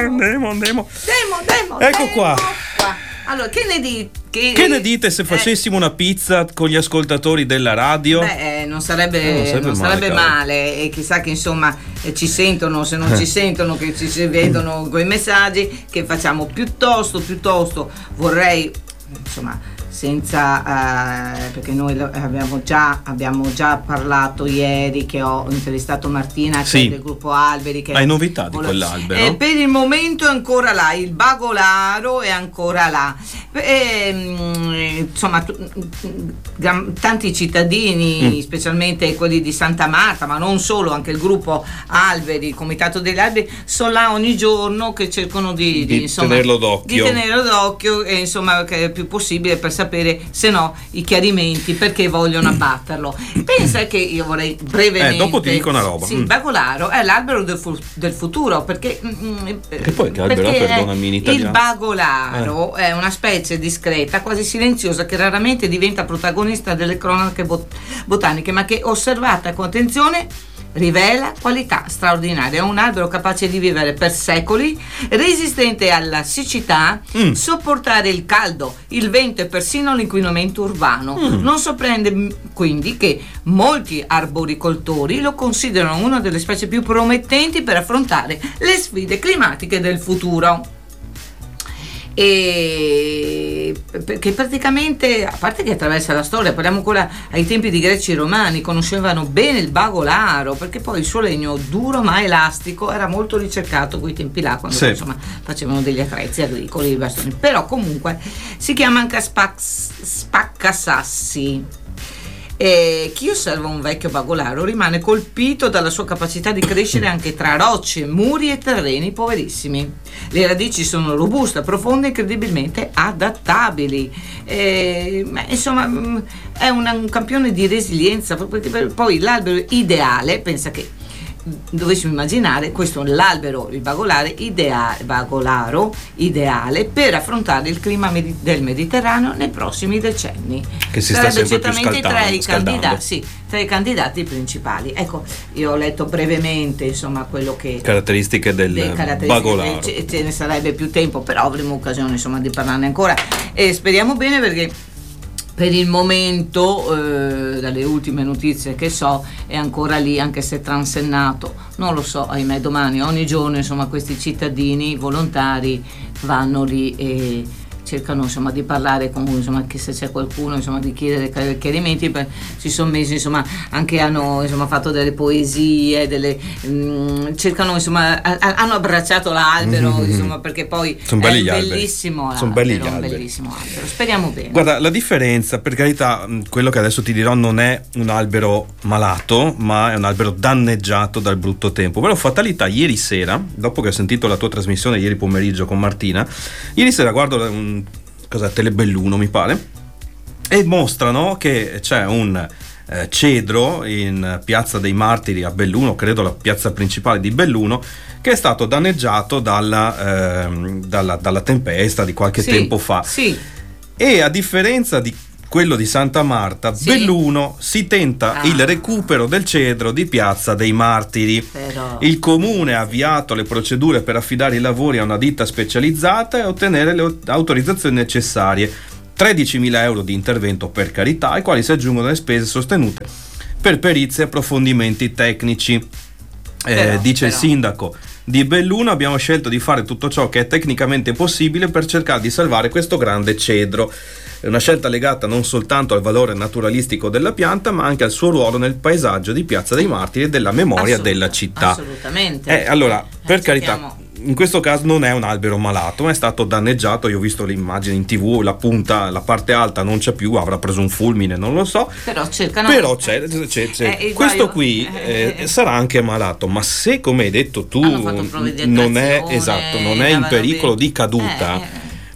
Andiamo. Ecco qua. Allora, che ne dite? Che ne dite se facessimo una pizza con gli ascoltatori della radio? Non sarebbe male, e chissà che insomma ci sentono, se non ci sentono, che ci si vedono quei messaggi, che facciamo piuttosto vorrei, insomma, senza perché noi abbiamo già parlato ieri, che ho intervistato Martina, che è del gruppo Alberi, che hai novità di quell'albero? Per il momento è ancora là, il Bagolaro è ancora là, insomma tanti cittadini, specialmente quelli di Santa Marta, ma non solo, anche il gruppo Alberi, il comitato degli alberi, sono là ogni giorno, che cercano di tenerlo d'occhio, e insomma, che è il più possibile, per sapere se no i chiarimenti, perché vogliono abbatterlo. Pensa che io vorrei brevemente, dopo ti dico una roba. Il Bagolaro è l'albero del futuro, perché che poi che albero, perdonami, in italiano? Il Bagolaro è una specie discreta, quasi silenziosa, che raramente diventa protagonista delle cronache botaniche, ma che, osservata con attenzione, rivela qualità straordinarie. È un albero capace di vivere per secoli, resistente alla siccità, sopportare il caldo, il vento e persino l'inquinamento urbano. Non sorprende quindi che molti arboricoltori lo considerano una delle specie più promettenti per affrontare le sfide climatiche del futuro. E perché praticamente, a parte che attraversa la storia, parliamo ancora ai tempi di Greci e Romani, conoscevano bene il Bagolaro, perché poi il suo legno duro ma elastico era molto ricercato quei tempi là, quando insomma facevano degli attrezzi agricoli, bastoni. Però comunque si chiama anche spaccasassi. Chi osserva un vecchio Bagolaro rimane colpito dalla sua capacità di crescere anche tra rocce, muri e terreni poverissimi. Le radici sono robuste, profonde e incredibilmente adattabili. Insomma, è un campione di resilienza. Poi l'albero ideale, pensa che dovessimo immaginare questo, l'albero, il Bagolaro ideale per affrontare il clima del Mediterraneo nei prossimi decenni, che si sta sempre più tra i candidati principali. Ecco, io ho letto brevemente, insomma, quello che caratteristiche del Bagolaro. Ce ne sarebbe più tempo, però avremo occasione, insomma, di parlarne ancora, e speriamo bene, perché per il momento, dalle ultime notizie che so, è ancora lì, anche se transennato. Non lo so, ahimè, domani, ogni giorno, insomma, questi cittadini volontari vanno lì e cercano, insomma, di parlare con, insomma, che se c'è qualcuno, insomma, di chiedere chiarimenti. Si sono messi, insomma, anche hanno, insomma, fatto delle poesie, cercano, insomma, hanno abbracciato l'albero, insomma, perché poi è un bellissimo albero. Speriamo bene. Guarda, la differenza, per carità, quello che adesso ti dirò non è un albero malato, ma è un albero danneggiato dal brutto tempo. Però fatalità, ieri sera, dopo che ho sentito la tua trasmissione ieri pomeriggio con Martina, ieri sera guardo Telebelluno, mi pare, e mostrano che c'è un cedro in Piazza dei Martiri a Belluno, credo la piazza principale di Belluno, che è stato danneggiato dalla tempesta di qualche tempo fa. E a differenza di quello di Santa Marta, Belluno si tenta il recupero del cedro di Piazza dei Martiri. Però il comune ha avviato le procedure per affidare i lavori a una ditta specializzata e ottenere le autorizzazioni necessarie. 13.000 euro di intervento, per carità, ai quali si aggiungono le spese sostenute per perizie e approfondimenti tecnici. Dice il sindaco di Belluno: abbiamo scelto di fare tutto ciò che è tecnicamente possibile per cercare di salvare questo grande cedro. È una scelta legata non soltanto al valore naturalistico della pianta, ma anche al suo ruolo nel paesaggio di Piazza dei Martiri e della memoria della città. Assolutamente. Allora, per carità, in questo caso non è un albero malato, ma è stato danneggiato. Io ho visto le immagini in TV, la punta, la parte alta non c'è più, avrà preso un fulmine, non lo so. Però cercano. Però c'è. Questo qui sarà anche malato, ma se, come hai detto tu, non è in pericolo di caduta,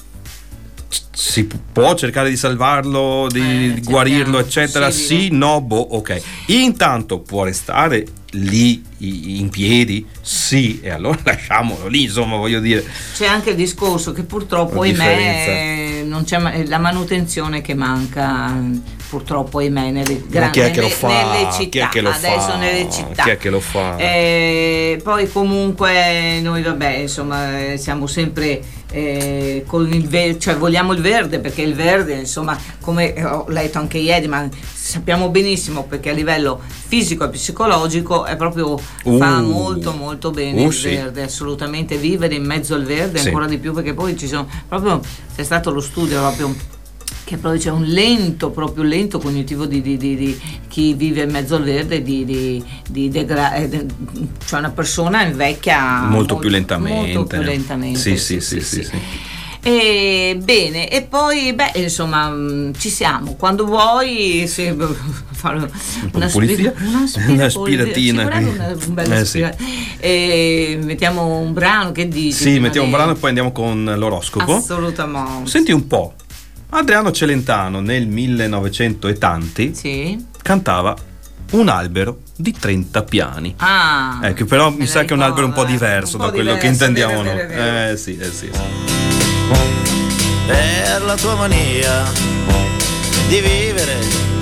si può cercare di salvarlo, di guarirlo, eccetera. Sì, no, ok. Intanto può restare lì in piedi, sì, e allora lasciamolo lì, insomma, voglio dire. C'è anche il discorso che purtroppo, ahimè, non c'è la manutenzione che manca, purtroppo, ahimè, nelle chi è che lo fa? nelle città. Chi è che lo Adesso fa? nelle città. Chi è che lo fa? Poi comunque noi, vabbè, insomma, siamo sempre con il verde, cioè vogliamo il verde, perché il verde, insomma, come ho letto anche ieri, ma sappiamo benissimo, perché a livello fisico e psicologico è proprio fa molto molto bene il verde, assolutamente. Vivere in mezzo al verde ancora di più, perché poi ci sono proprio, c'è stato lo studio proprio che proprio c'è un lento cognitivo di chi vive in mezzo al verde, cioè una persona invecchia molto più lentamente. Sì. E bene, e poi insomma ci siamo, quando vuoi fare una spiratina, una bella e mettiamo un brano, che dici? Sì, mettiamo un brano e poi andiamo con l'oroscopo. Assolutamente. Senti un po', Adriano Celentano nel 1900 e tanti cantava Un albero di 30 piani. Ecco, però mi sa che è un albero un po' diverso da quello che intendiamo noi. Sì. Per la tua mania di vivere